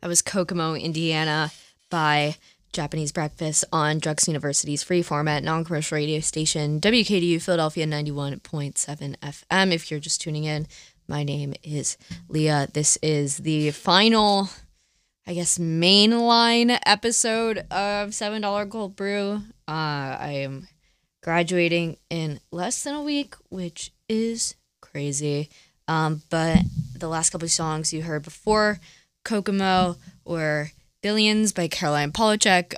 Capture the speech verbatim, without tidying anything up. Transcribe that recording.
That was Kokomo, Indiana by Japanese Breakfast on Drexel University's free format, non-commercial radio station, W K D U Philadelphia ninety-one point seven F M. If you're just tuning in, my name is Leah. This is the final, I guess, mainline episode of seven dollar Cold Brew. Uh, I am graduating in less than a week, which is crazy. Um, but the last couple of songs you heard before Kokomo were Billions by Caroline Polachek